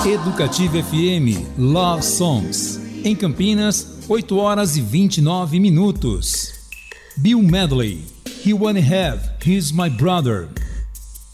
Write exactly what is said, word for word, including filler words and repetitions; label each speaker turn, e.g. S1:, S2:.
S1: Educativa F M Love Songs. Em Campinas, oito horas e vinte e nove minutos. Bill Medley, He Wanna Have, He's My Brother.